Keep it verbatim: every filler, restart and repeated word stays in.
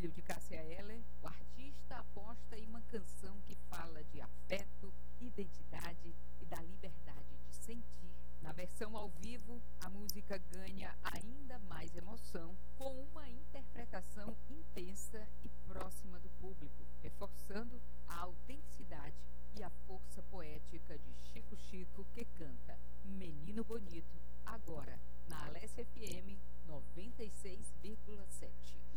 Filho, de Cássia Eller, o artista aposta em uma canção que fala de afeto, identidade e da liberdade de sentir. Na versão ao vivo, a música ganha ainda mais emoção com uma interpretação intensa e próxima do público, reforçando a autenticidade